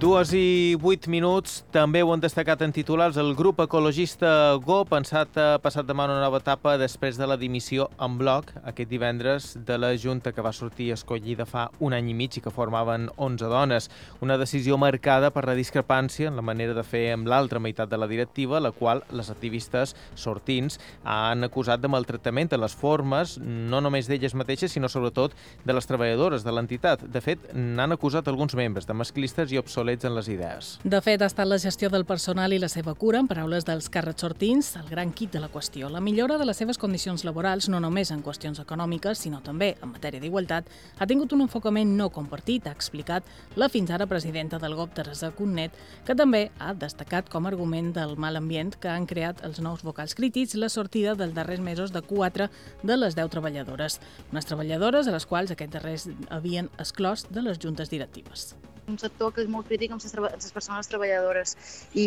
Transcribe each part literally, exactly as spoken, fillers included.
Dues i vuit minuts, també ho han destacat en titulars. El grup ecologista G O P pensat ha passat demà una nova etapa després de la dimissió en bloc aquest divendres de la Junta que va sortir escollida fa un any i mig i que formaven onze dones. Una decisió marcada per la discrepància en la manera de fer amb l'altra meitat de la directiva, la qual les activistes sortints han acusat de maltractament en les formes, no només d'elles mateixes, sinó sobretot de les treballadores de l'entitat. De fet, n'han acusat alguns membres de masclistes i obsolets en les idees. De fet, ha estat la gestió del personal i la seva cura, en paraules dels càrrecs sortints, el gran quid de la qüestió. La millora de les seves condicions laborals, no només en qüestions econòmiques, sinó també en matèria d'igualtat, ha tingut un enfocament no compartit, ha explicat la fins ara presidenta del G O P, Teresa Cunnet, que també ha destacat com a argument del mal ambient que han creat els nous vocals crítics la sortida dels darrers mesos de quatre de les deu treballadores. Unes treballadores a les quals aquests darrers havien exclòs de les juntes directives. Un sector que és molt crític amb les persones treballadores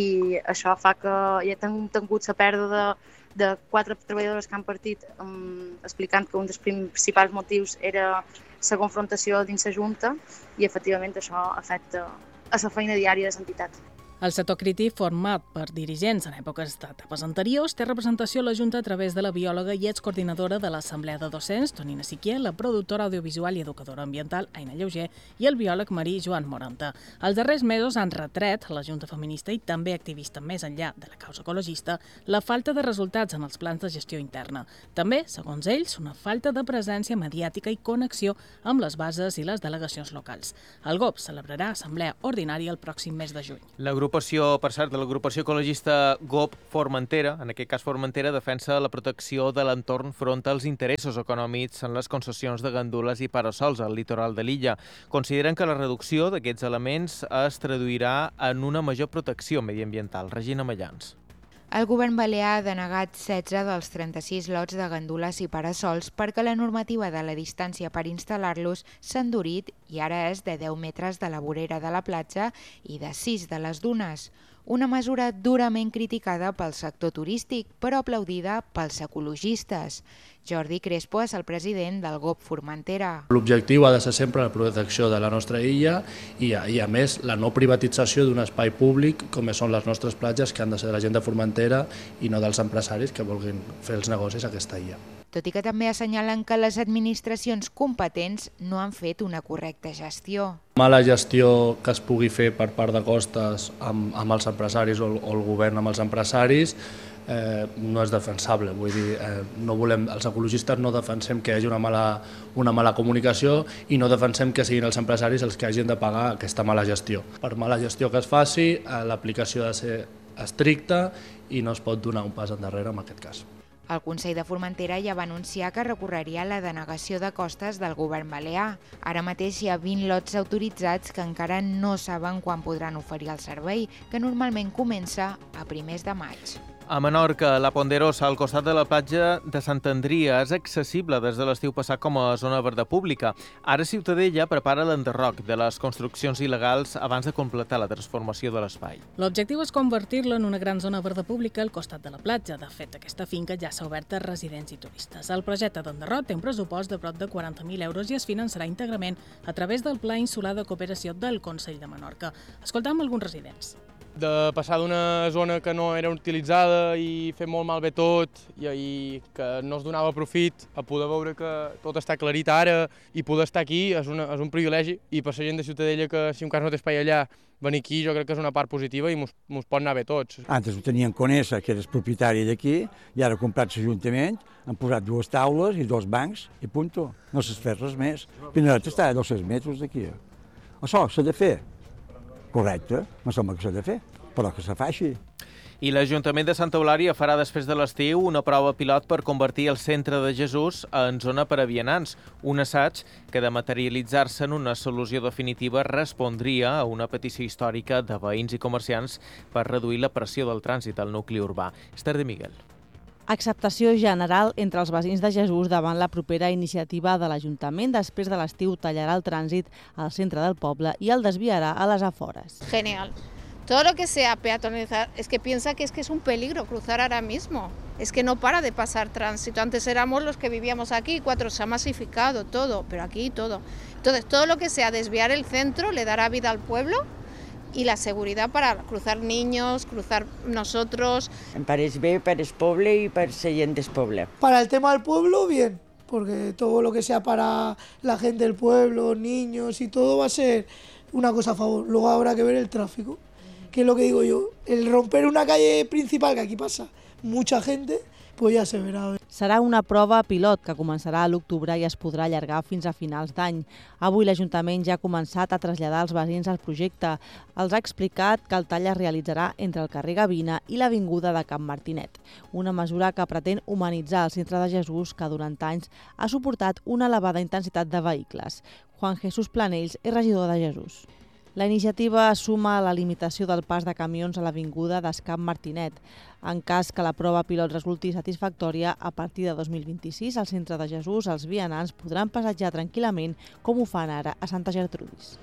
i això fa que hi ha tingut la pèrdua de, de quatre treballadores que han partit um, explicant que un dels principals motius era la confrontació dins la Junta i efectivament això afecta a la feina diària de l'entitat. El sector crític, format per dirigents en èpoques d'etapes anteriors, té representació a la Junta a través de la biòloga i excoordinadora de l'Assemblea de Docents, Tonina Siquier, la productora audiovisual i educadora ambiental, Aina Lleuger, i el biòleg marí, Joan Moranta. Els darrers mesos han retret a la Junta Feminista i també activista més enllà de la causa ecologista la falta de resultats en els plans de gestió interna. També, segons ells, una falta de presència mediàtica i connexió amb les bases i les delegacions locals. El G O P celebrarà assemblea ordinària el pròxim mes de juny. L'agrupació, per cert, de l'agrupació ecologista G O P Formentera, en aquest cas Formentera, defensa la protecció de l'entorn front als interessos econòmics en les concessions de gandules i parasols al litoral de l'illa. Consideren que la reducció d'aquests elements es traduirà en una major protecció mediambiental. Regina Mayans. El govern balear ha denegat setze dels trenta-sis lots de gandules i parasols perquè la normativa de la distància per instal·lar-los s'ha endurit i ara és de deu metres de la vorera de la platja i de sis de les dunes. Una mesura durament criticada pel sector turístic, però aplaudida pels ecologistes. Jordi Crespo és el president del G O P Formentera. L'objectiu ha de ser sempre la protecció de la nostra illa i, a, i a més, la no privatització d'un espai públic com són les nostres platges, que han de ser de la gent de Formentera i no dels empresaris que vulguin fer els negocis a aquesta illa. Tot i que també assenyalen que les administracions competents no han fet una correcta gestió. Mala gestió que es pugui fer per part de costes amb, amb els empresaris o el, o el govern amb els empresaris eh, no és defensable. Vull dir, eh, no volem, els ecologistes no defensem que hi hagi una mala, una mala comunicació i no defensem que siguin els empresaris els que hagin de pagar aquesta mala gestió. Per mala gestió que es faci, eh, l'aplicació ha de ser estricta i no es pot donar un pas endarrere en aquest cas. El Consell de Formentera ja va anunciar que recorreria la denegació de costes del govern balear. Ara mateix hi ha vint lots autoritzats que encara no saben quan podran oferir el servei, que normalment comença a primers de maig. A Menorca, la Ponderosa, al costat de la platja de Sant Andria, és accessible des de l'estiu passat com a zona verda pública. Ara Ciutadella prepara l'enderroc de les construccions il·legals abans de completar la transformació de l'espai. L'objectiu és convertir-la en una gran zona verda pública al costat de la platja. De fet, aquesta finca ja s'ha obert a residents i turistes. El projecte d'enderroc té un pressupost de prop de quaranta mil euros i es finançarà íntegrament a través del Pla Insular de Cooperació del Consell de Menorca. Escoltam alguns residents. De passar d'una zona que no era utilitzada i fer molt malbé tot i, i que no es donava profit a poder veure que tot està aclarit ara i poder estar aquí és, una, és un privilegi i per la gent de Ciutadella que si un cas no té espai allà venir aquí jo crec que és una part positiva i mos, mos pot anar bé tots. Antes ho tenien conèixer que eres propietari d'aquí i ara ha comprat l'Ajuntament, han posat dues taules i dos bancs i punto. No s'ha fet res més. Pineret està a dos-cents metres d'aquí. Això s'ha de fer. Correcte, no sembla que s'ha de fer, però que se faci. I l'Ajuntament de Santa Eulària farà després de l'estiu una prova pilot per convertir el centre de Jesús en zona per a vianants. Un assaig que, de materialitzar-se en una solució definitiva, respondria a una petició històrica de veïns i comerciants per reduir la pressió del trànsit al nucli urbà. Esther de Miguel. Acceptació general entre els veïns de Jesús davant la propera iniciativa de l'Ajuntament. Després de l'estiu tallarà el trànsit al centre del poble i el desviarà a les afores. Genial. Todo lo que sea peatonalizar, es que piensa que es que es un peligro cruzar ahora mismo. Es que no para de pasar tránsito. Antes éramos los que vivíamos aquí, cuatro, se ha masificado todo, pero aquí todo. Entonces, todo lo que sea desviar el centro le dará vida al pueblo y la seguridad para cruzar niños, cruzar nosotros. Em pareix bé per el poble y per la gent del poble. Para el tema del pueblo, bien, porque todo lo que sea para la gente del pueblo, niños y todo va a ser una cosa a favor. Luego habrá que ver el tráfico, que es lo que digo yo. El romper una calle principal, que aquí pasa mucha gente, pues ja se verà. Serà una prova pilot que començarà a l'octubre i es podrà allargar fins a finals d'any. Avui l'Ajuntament ja ha començat a traslladar els veïns al projecte. Els ha explicat que el tall es realitzarà entre el carrer Gavina i l'avinguda de Can Martinet, una mesura que pretén humanitzar el centre de Jesús, que durant anys ha suportat una elevada intensitat de vehicles. Juan Jesús Planells és regidor de Jesús. La iniciativa suma la limitació del pas de camions a l'avinguda d'Escamp Martinet. En cas que la prova pilot resulti satisfactòria, a partir de dos mil vint-i-sis, al centre de Jesús, els vianants podran passejar tranquil·lament, com ho fan ara a Santa Gertrudis.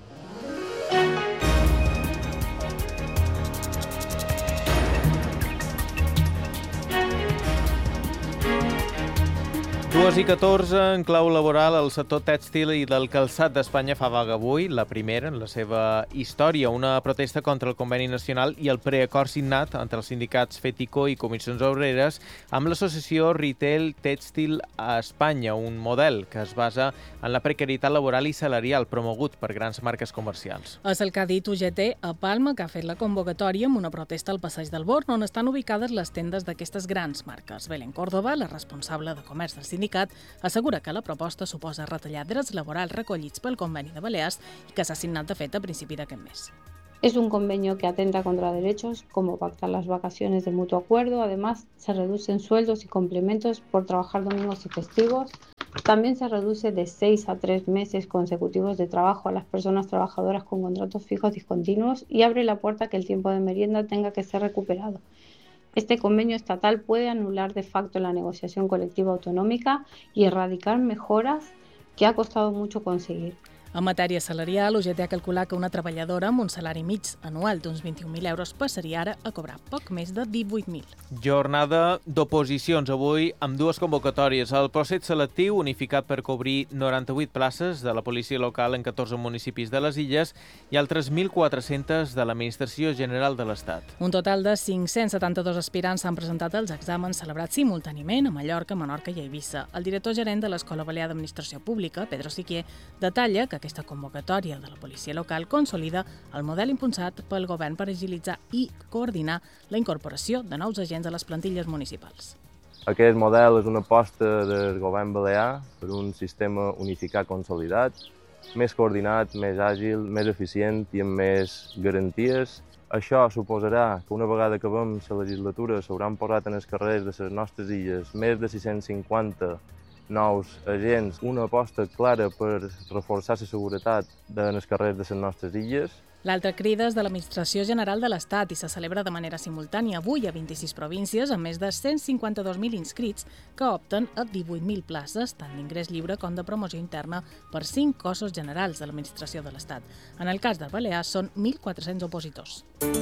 dues i catorze, en clau laboral, el sector tèxtil i del calçat d'Espanya fa vaga avui, la primera en la seva història, una protesta contra el conveni nacional i el preacord signat entre els sindicats FETICO i Comissions Obreres amb l'associació Retail Tèxtil a Espanya, un model que es basa en la precarietat laboral i salarial promogut per grans marques comercials. És el que ha dit U G T a Palma, que ha fet la convocatòria amb una protesta al Passeig del Born, on estan ubicades les tendes d'aquestes grans marques. Belén Córdoba, la responsable de comerç del sindicat, assegura que la proposta suposa retallar drets laborals recollits pel Conveni de Balears i que s'ha signat de fet a principi d'aquest mes. Es un convenio que atenta contra derechos como pactar las vacaciones de mutuo acuerdo. Además, se reducen sueldos y complementos por trabajar domingos y festivos. También se reduce de seis a tres meses consecutivos de trabajo a las personas trabajadoras con contratos fijos discontinuos y abre la puerta a que el tiempo de merienda tenga que ser recuperado. Este convenio estatal puede anular de facto la negociación colectiva autonómica y erradicar mejoras que ha costado mucho conseguir. En matèria salarial, U G T ha calculat que una treballadora amb un salari mig anual d'uns vint-i-un mil euros passaria ara a cobrar poc més de divuit mil. Jornada d'oposicions avui amb dues convocatòries. El procés selectiu unificat per cobrir noranta-vuit places de la policia local en catorze municipis de les Illes i altres mil quatre-cents de l'Administració General de l'Estat. Un total de cinc-cents setanta-dos aspirants s'han presentat als exàmens celebrats simultàniament a Mallorca, Menorca i Eivissa. El director gerent de l'Escola Balear d'Administració Pública, Pedro Siquier, detalla que aquesta convocatòria de la policia local consolida el model impulsat pel govern per agilitzar i coordinar la incorporació de nous agents a les plantilles municipals. Aquest model és una aposta del govern balear per un sistema unificat consolidat, més coordinat, més àgil, més eficient i amb més garanties. Això suposarà que una vegada acabem la legislatura s'hauran posat en els carrers de les nostres illes més de sis-cents cinquanta nous agents, una aposta clara per reforçar la seguretat en els carrers de les nostres illes. L'altra crida és de l'Administració General de l'Estat i se celebra de manera simultània avui a vint-i-sis províncies amb més de cent cinquanta-dos mil inscrits que opten a divuit mil places, tant d'ingrés lliure com de promoció interna per cinc cossos generals de l'Administració de l'Estat. En el cas del Balear són mil quatre-cents opositors.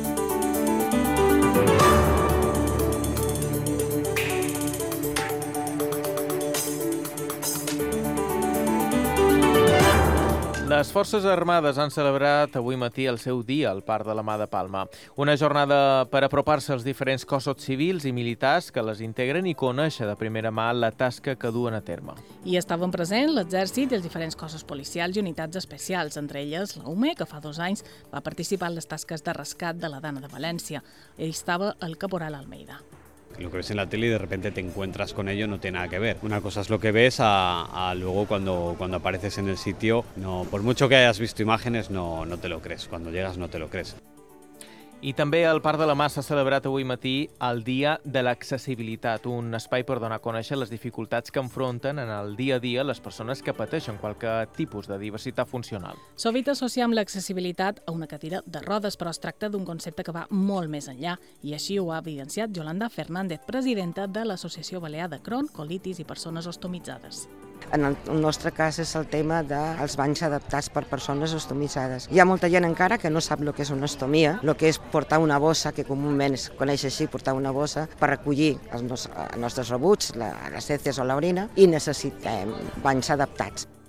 Les Forces Armades han celebrat avui matí el seu dia al Parc de la Mà de Palma. Una jornada per apropar-se als diferents cossos civils i militars que les integren i conèixer de primera mà la tasca que duen a terme. Hi estaven presents l'exèrcit i els diferents cossos policials i unitats especials, entre elles la U M E, que fa dos anys va participar en les tasques de rescat de la Dana de València. Hi estava el caporal Almeida. Lo que ves en la tele y de repente te encuentras con ello no tiene nada que ver. Una cosa es lo que ves a, a luego cuando, cuando apareces en el sitio, no, por mucho que hayas visto imágenes no, no te lo crees, cuando llegas no te lo crees. I també al Parc de la Mà s'ha celebrat avui matí el Dia de l'Accessibilitat, un espai per donar a conèixer les dificultats que enfronten en el dia a dia les persones que pateixen qualsevol tipus de diversitat funcional. Sovint associem l'accessibilitat a una cadira de rodes, però es tracta d'un concepte que va molt més enllà, i així ho ha evidenciat Yolanda Fernández, presidenta de l'Associació Balear de Crohn, colitis i persones ostomitzades. En el nostre cas és el tema dels banys adaptats per persones ostomitzades. Hi ha molta gent encara que no sap el que és una ostomia, el que és portar una bossa, que comúment es coneix així, portar una bossa per recollir els nostres rebuts, les heces o l'orina, i necessitem banys adaptats.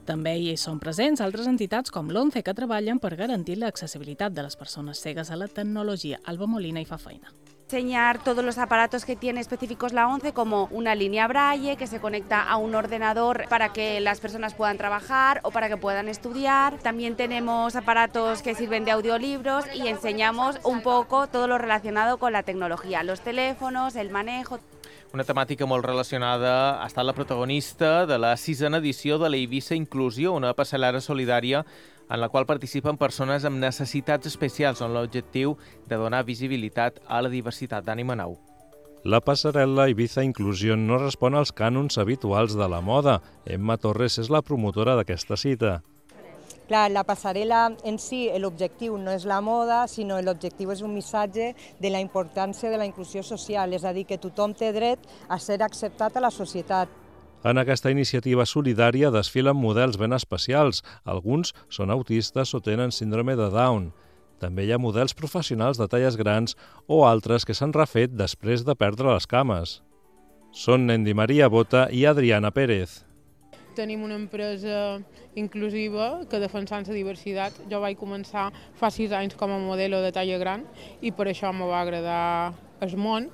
També hi són presents altres entitats com l'ONCE que treballen per garantir l'accessibilitat de les persones cegues a la tecnologia. Alba Molina hi fa feina. Enseñar todos los aparatos que tiene específicos la ONCE, como una línea Braille que se conecta a un ordenador para que las personas puedan trabajar o para que puedan estudiar. También tenemos aparatos que sirven de audiolibros y enseñamos un poco todo lo relacionado con la tecnología, los teléfonos, el manejo. Una temàtica molt relacionada ha estat la protagonista de la sisena edició de la Eivissa Inclusió, una passarel·la solidària en la qual participen persones amb necessitats especials, amb l'objectiu de donar visibilitat a la diversitat. Dani Manau. La passarel·la Ibiza Inclusió no respon als cànons habituals de la moda. Emma Torres és la promotora d'aquesta cita. Clar, la passarel·la en si, l'objectiu no és la moda, sinó l'objectiu és un missatge de la importància de la inclusió social, és a dir, que tothom té dret a ser acceptat a la societat. En aquesta iniciativa solidària desfilen models ben especials. Alguns són autistes o tenen síndrome de Down. També hi ha models professionals de talles grans o altres que s'han refet després de perdre les cames. Són Nendi Maria Bota i Adriana Pérez. Tenim una empresa inclusiva que defensant la diversitat. Jo vaig començar fa sis anys com a modelo de talla gran i per això me va agradar el món.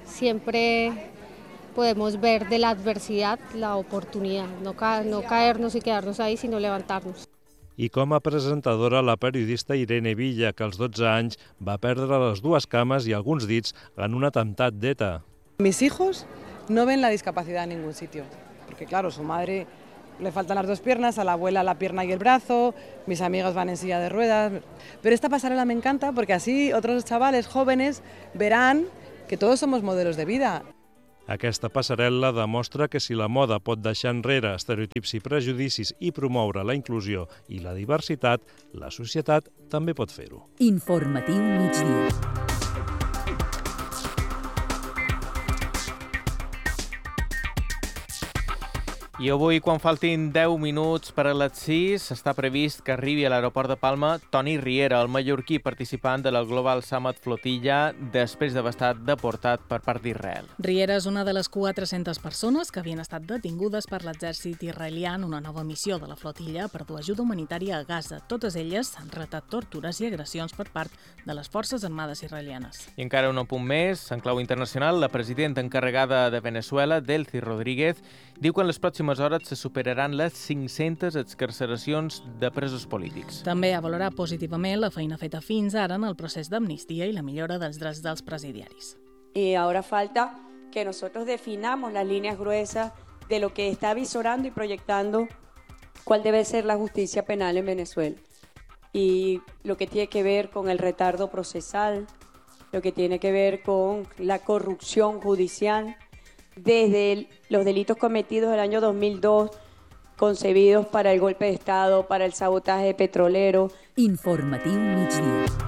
Siempre podemos ver de la adversidad la oportunidad, no, ca no caernos y quedarnos ahí, sino levantarnos. I com a presentadora, la periodista Irene Villa, que als dotze anys va perdre les dues cames i alguns dits en un atemptat d'ETA. Mis hijos no ven la discapacidad en ningún sitio, porque claro, su madre le faltan las dos piernas, a la abuela la pierna y el brazo, mis amigas van en silla de ruedas, pero esta pasarela me encanta porque así otros chavales jóvenes verán que todos somos modelos de vida. Aquesta passarel·la demostra que si la moda pot deixar enrere estereotips i prejudicis i promoure la inclusió i la diversitat, la societat també pot fer-ho. Informatiu migdia. I avui, quan faltin deu minuts per a les sis, està previst que arribi a l'aeroport de Palma Toni Riera, el mallorquí participant de la Global Summit Flotilla, després d'haver estat deportat per part d'Israel. Riera és una de les quatre-centes persones que havien estat detingudes per l'exèrcit israelià en una nova missió de la flotilla per dur ajuda humanitària a Gaza. Totes elles han relatat tortures i agressions per part de les forces armades israelianes. I encara un apunt més, en clau internacional, la presidenta encarregada de Venezuela, Delcy Rodríguez, diu que en les pròximes hores se superaran les cinc-centes excarceracions de presos polítics. També ha valorat positivament la feina feta fins ara en el procés d'amnistia i la millora dels drets dels presidiaris. Y ahora falta que nosotros definamos las líneas gruesas de lo que está visorando y proyectando cuál debe ser la justicia penal en Venezuela. Y lo que tiene que ver con el retardo procesal, lo que tiene que ver con la corrupción judicial, desde los delitos cometidos en el año dos mil dos, concebidos para el golpe de Estado, para el sabotaje petrolero. Informatiu migdia.